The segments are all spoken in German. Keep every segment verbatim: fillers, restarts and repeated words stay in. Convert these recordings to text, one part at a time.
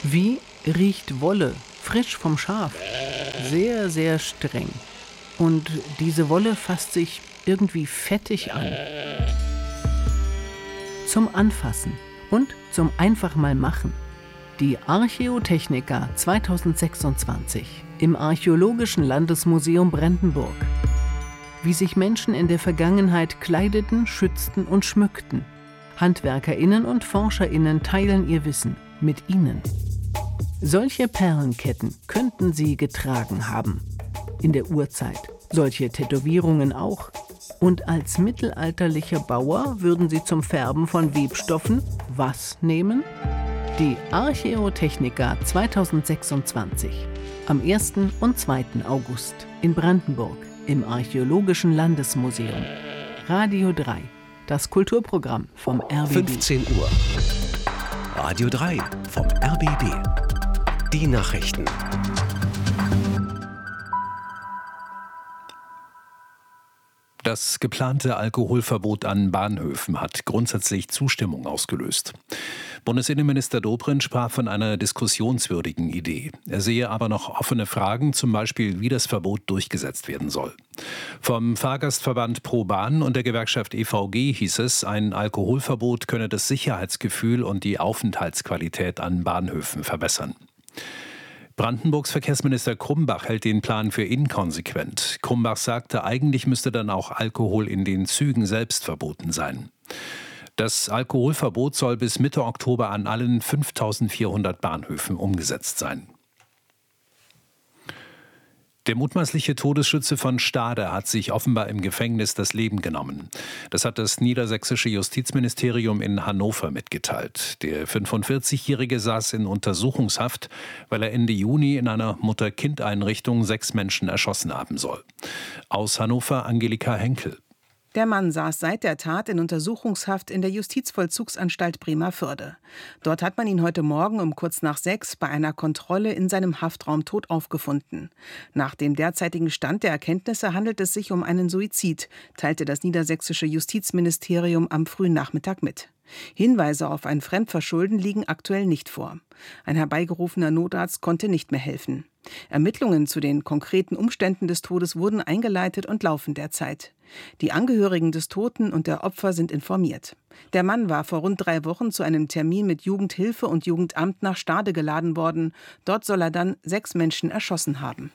Wie riecht Wolle, frisch vom Schaf? Sehr, sehr streng. Und diese Wolle fasst sich irgendwie fettig an. Zum Anfassen und zum einfach mal machen. Die Archäotechnica zweitausendsechsundzwanzig im Archäologischen Landesmuseum Brandenburg. Wie sich Menschen in der Vergangenheit kleideten, schützten und schmückten. HandwerkerInnen und ForscherInnen teilen ihr Wissen mit Ihnen. Solche Perlenketten könnten Sie getragen haben. In der Urzeit. Solche Tätowierungen auch. Und als mittelalterlicher Bauer würden Sie zum Färben von Webstoffen was nehmen? Die Archäotechnica zweitausendsechsundzwanzig. Am ersten und zweiten August in Brandenburg im Archäologischen Landesmuseum. Radio drei. Das Kulturprogramm vom R B B. fünfzehn Uhr. Radio drei vom R B B. Die Nachrichten. Das geplante Alkoholverbot an Bahnhöfen hat grundsätzlich Zustimmung ausgelöst. Bundesinnenminister Dobrindt sprach von einer diskussionswürdigen Idee. Er sehe aber noch offene Fragen, zum Beispiel, wie das Verbot durchgesetzt werden soll. Vom Fahrgastverband Pro Bahn und der Gewerkschaft E V G hieß es, ein Alkoholverbot könne das Sicherheitsgefühl und die Aufenthaltsqualität an Bahnhöfen verbessern. Brandenburgs Verkehrsminister Krumbach hält den Plan für inkonsequent. Krumbach sagte, eigentlich müsste dann auch Alkohol in den Zügen selbst verboten sein. Das Alkoholverbot soll bis Mitte Oktober an allen fünftausendvierhundert Bahnhöfen umgesetzt sein. Der mutmaßliche Todesschütze von Stade hat sich offenbar im Gefängnis das Leben genommen. Das hat das niedersächsische Justizministerium in Hannover mitgeteilt. Der fünfundvierzigjährige saß in Untersuchungshaft, weil er Ende Juni in einer Mutter-Kind-Einrichtung sechs Menschen erschossen haben soll. Aus Hannover Angelika Henkel. Der Mann saß seit der Tat in Untersuchungshaft in der Justizvollzugsanstalt Bremervörde. Dort hat man ihn heute Morgen um kurz nach sechs bei einer Kontrolle in seinem Haftraum tot aufgefunden. Nach dem derzeitigen Stand der Erkenntnisse handelt es sich um einen Suizid, teilte das niedersächsische Justizministerium am frühen Nachmittag mit. Hinweise auf ein Fremdverschulden liegen aktuell nicht vor. Ein herbeigerufener Notarzt konnte nicht mehr helfen. Ermittlungen zu den konkreten Umständen des Todes wurden eingeleitet und laufen derzeit. Die Angehörigen des Toten und der Opfer sind informiert. Der Mann war vor rund drei Wochen zu einem Termin mit Jugendhilfe und Jugendamt nach Stade geladen worden. Dort soll er dann sechs Menschen erschossen haben.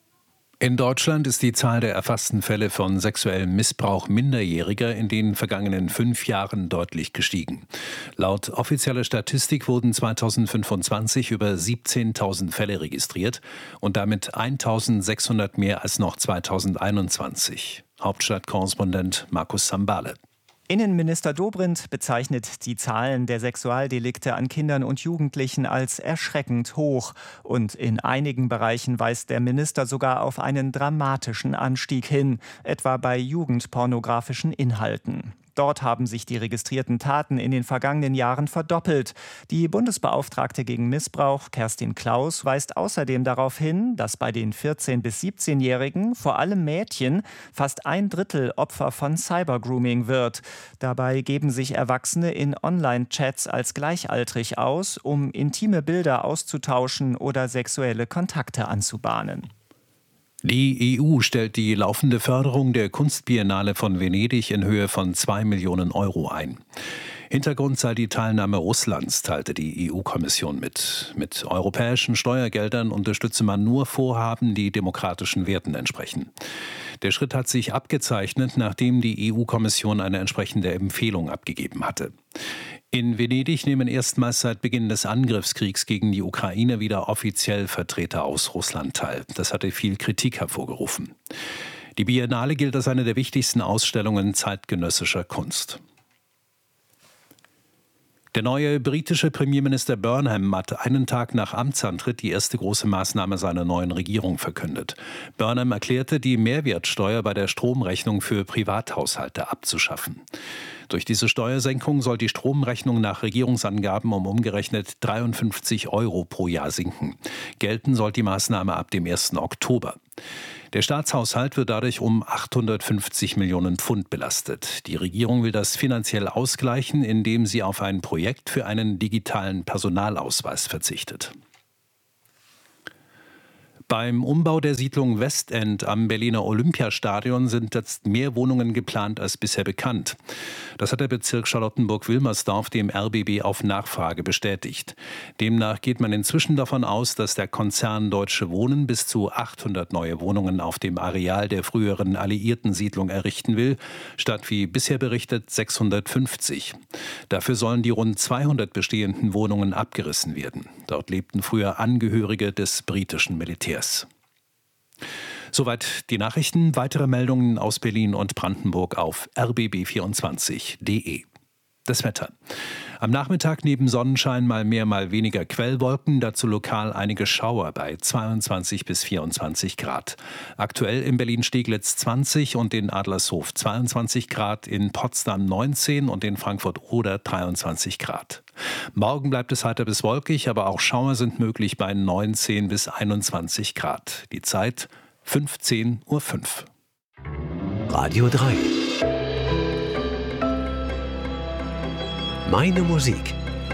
In Deutschland ist die Zahl der erfassten Fälle von sexuellem Missbrauch Minderjähriger in den vergangenen fünf Jahren deutlich gestiegen. Laut offizieller Statistik wurden zweitausendfünfundzwanzig über siebzehntausend Fälle registriert und damit eintausendsechshundert mehr als noch zweitausendeinundzwanzig. Hauptstadtkorrespondent Markus Sambale. Innenminister Dobrindt bezeichnet die Zahlen der Sexualdelikte an Kindern und Jugendlichen als erschreckend hoch. Und in einigen Bereichen weist der Minister sogar auf einen dramatischen Anstieg hin, etwa bei jugendpornografischen Inhalten. Dort haben sich die registrierten Taten in den vergangenen Jahren verdoppelt. Die Bundesbeauftragte gegen Missbrauch, Kerstin Klaus, weist außerdem darauf hin, dass bei den vierzehn- bis siebzehnjährigen, vor allem Mädchen, fast ein Drittel Opfer von Cybergrooming wird. Dabei geben sich Erwachsene in Online-Chats als gleichaltrig aus, um intime Bilder auszutauschen oder sexuelle Kontakte anzubahnen. Die E U stellt die laufende Förderung der Kunstbiennale von Venedig in Höhe von zwei Millionen Euro ein. Hintergrund sei die Teilnahme Russlands, teilte die E U-Kommission mit. Mit europäischen Steuergeldern unterstütze man nur Vorhaben, die demokratischen Werten entsprechen. Der Schritt hat sich abgezeichnet, nachdem die E U-Kommission eine entsprechende Empfehlung abgegeben hatte. In Venedig nehmen erstmals seit Beginn des Angriffskriegs gegen die Ukraine wieder offiziell Vertreter aus Russland teil. Das hatte viel Kritik hervorgerufen. Die Biennale gilt als eine der wichtigsten Ausstellungen zeitgenössischer Kunst. Der neue britische Premierminister Burnham hat einen Tag nach Amtsantritt die erste große Maßnahme seiner neuen Regierung verkündet. Burnham erklärte, die Mehrwertsteuer bei der Stromrechnung für Privathaushalte abzuschaffen. Durch diese Steuersenkung soll die Stromrechnung nach Regierungsangaben um umgerechnet dreiundfünfzig Euro pro Jahr sinken. Gelten soll die Maßnahme ab dem ersten Oktober. Der Staatshaushalt wird dadurch um achthundertfünfzig Millionen Pfund belastet. Die Regierung will das finanziell ausgleichen, indem sie auf ein Projekt für einen digitalen Personalausweis verzichtet. Beim Umbau der Siedlung Westend am Berliner Olympiastadion sind jetzt mehr Wohnungen geplant als bisher bekannt. Das hat der Bezirk Charlottenburg-Wilmersdorf dem R B B auf Nachfrage bestätigt. Demnach geht man inzwischen davon aus, dass der Konzern Deutsche Wohnen bis zu achthundert neue Wohnungen auf dem Areal der früheren Alliierten-Siedlung errichten will, statt wie bisher berichtet sechshundertfünfzig. Dafür sollen die rund zweihundert bestehenden Wohnungen abgerissen werden. Dort lebten früher Angehörige des britischen Militärs. Soweit die Nachrichten. Weitere Meldungen aus Berlin und Brandenburg auf r b b vierundzwanzig punkt d e. Das Wetter. Am Nachmittag neben Sonnenschein mal mehr, mal weniger Quellwolken, dazu lokal einige Schauer bei zweiundzwanzig bis vierundzwanzig Grad. Aktuell in Berlin-Steglitz zwanzig und in Adlershof zweiundzwanzig Grad, in Potsdam neunzehn und in Frankfurt-Oder dreiundzwanzig Grad. Morgen bleibt es heiter bis wolkig, aber auch Schauer sind möglich bei neunzehn bis einundzwanzig Grad. Die Zeit fünfzehn Uhr fünf. Radio drei. Meine Musik.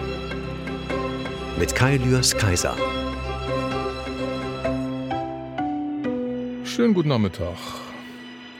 Mit Kai Lührs Kaiser. Schönen guten Nachmittag.